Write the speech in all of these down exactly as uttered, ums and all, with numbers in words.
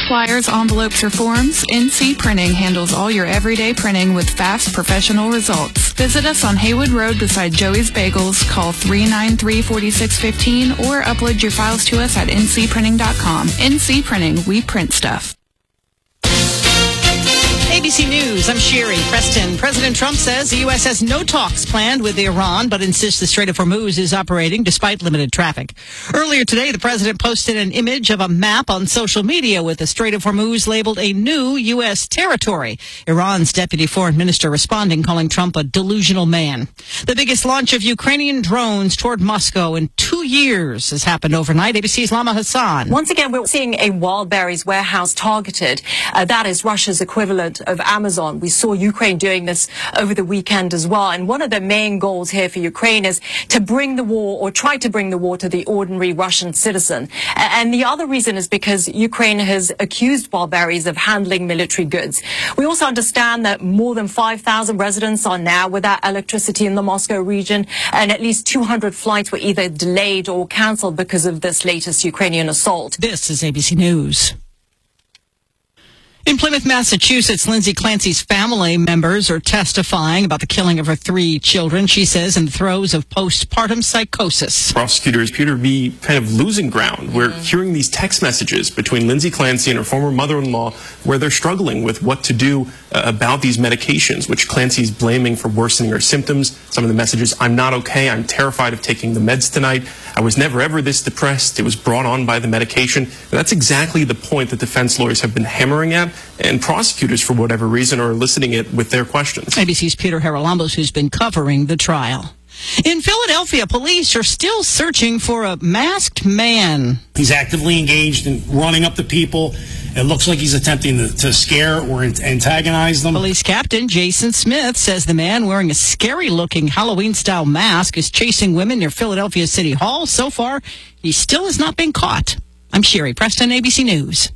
flyers, envelopes, or forms, N C Printing handles all your everyday printing with fast, professional results. Visit us on Haywood Road beside Joey's Bagels. Call three nine three, four six one five or upload your files to us at n c printing dot com. N C Printing, we print stuff. A B C News, I'm Sherry Preston. President Trump says the U S has no talks planned with Iran, but insists the Strait of Hormuz is operating despite limited traffic. Earlier today, the president posted an image of a map on social media with the Strait of Hormuz labeled a new U S territory. Iran's deputy foreign minister responding, calling Trump a delusional man. The biggest launch of Ukrainian drones toward Moscow in two years has happened overnight. A B C's Lama Hassan. Once again, we're seeing a Wildberries warehouse targeted. Uh, that is Russia's equivalent of Amazon. We saw Ukraine doing this over the weekend as well. And one of the main goals here for Ukraine is to bring the war or try to bring the war to the ordinary Russian citizen. And the other reason is because Ukraine has accused Wildberries of handling military goods. We also understand that more than five thousand residents are now without electricity in the Moscow region, and at least two hundred flights were either delayed or cancelled because of this latest Ukrainian assault. This is A B C News. In Plymouth, Massachusetts, Lindsay Clancy's family members are testifying about the killing of her three children, she says, in the throes of postpartum psychosis. Prosecutors appear to be kind of losing ground. We're mm-hmm. hearing these text messages between Lindsay Clancy and her former mother-in-law where they're struggling with what to do uh, about these medications, which Clancy's blaming for worsening her symptoms. Some of the messages, I'm not okay, I'm terrified of taking the meds tonight, I was never ever this depressed, it was brought on by the medication. And that's exactly the point that defense lawyers have been hammering at, and prosecutors, for whatever reason, are eliciting it with their questions. A B C's Peter Haralambos, who's been covering the trial. In Philadelphia, police are still searching for a masked man. He's actively engaged in running up to people. It looks like he's attempting to, to scare or antagonize them. Police Captain Jason Smith says the man wearing a scary-looking Halloween-style mask is chasing women near Philadelphia City Hall. So far, he still has not been caught. I'm Sherry Preston, A B C News.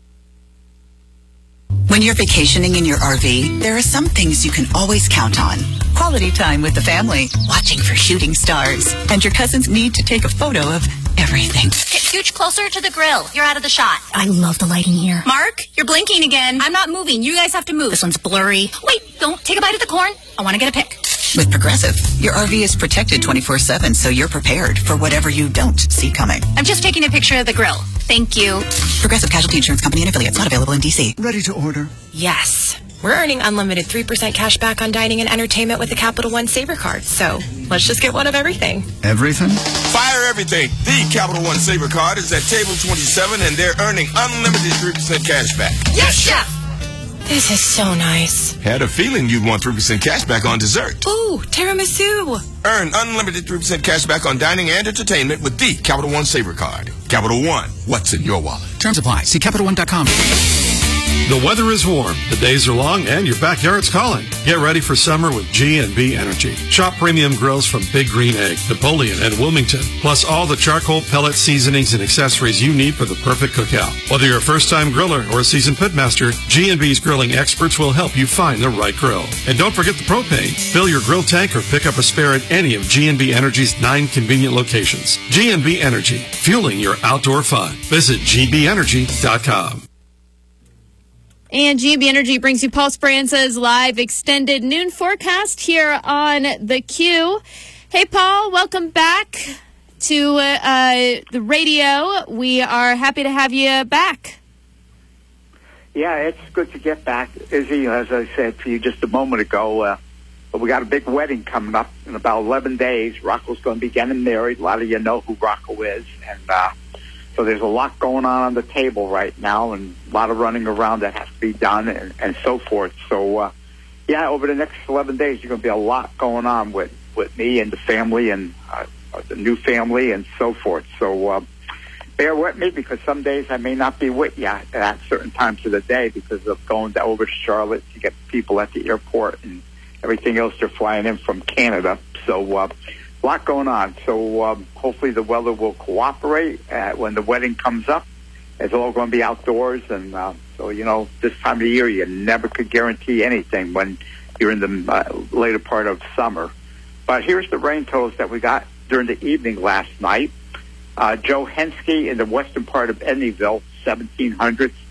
When you're vacationing in your R V, there are some things you can always count on. Quality time with the family, watching for shooting stars, and your cousin's need to take a photo of everything. Get scooch closer to the grill. You're out of the shot. I love the lighting here. Mark, you're blinking again. I'm not moving. You guys have to move. This one's blurry. Wait, don't take a bite of the corn. I want to get a pic. With Progressive, your R V is protected twenty-four seven, so you're prepared for whatever you don't see coming. I'm just taking a picture of the grill. Thank you. Progressive Casualty Insurance Company and affiliates, not available in D C. Ready to order? Yes. We're earning unlimited three percent cash back on dining and entertainment with the Capital One Saver Card. So let's just get one of everything. Everything? Fire everything. The Capital One Saver Card is at table twenty-seven, and they're earning unlimited three percent cash back. Yes, Chef! This is so nice. Had a feeling you'd want three percent cash back on dessert. Ooh, tiramisu. Earn unlimited three percent cash back on dining and entertainment with the Capital One Saver Card. Capital One, what's in your wallet? Terms apply. See Capital One dot com. The weather is warm, the days are long, and your backyard's calling. Get ready for summer with G and B Energy. Shop premium grills from Big Green Egg, Napoleon, and Wilmington, plus all the charcoal, pellet, seasonings, and accessories you need for the perfect cookout. Whether you're a first-time griller or a seasoned pitmaster, G and B's grilling experts will help you find the right grill. And don't forget the propane. Fill your grill tank or pick up a spare at any of G and B Energy's nine convenient locations. G and B Energy, fueling your outdoor fun. Visit G B energy dot com. And G and B Energy brings you Paul Speranza's live extended noon forecast here on the Q. Hey, Paul, welcome back to uh, the radio. We are happy to have you back. Yeah, it's good to get back, Izzy. As I said to you just a moment ago, uh, but we got a big wedding coming up in about eleven days. Rocco's going to be getting married. A lot of you know who Rocco is, and uh, so there's a lot going on on the table right now, and a lot of running around that has to be done, and, and so forth. So, uh, yeah, over the next eleven days, there's going to be a lot going on with, with me and the family and uh, the new family and so forth. So uh, bear with me, because some days I may not be with you at certain times of the day because of going over to Charlotte to get people at the airport and everything else. They're flying in from Canada. So uh, a lot going on. So um, hopefully the weather will cooperate uh, when the wedding comes up. It's all going to be outdoors. And uh, so, you know, this time of the year, you never could guarantee anything when you're in the uh, later part of summer. But here's the rain totals that we got during the evening last night. Uh, Joe Henske in the western part of Edneyville, seventeen hundred.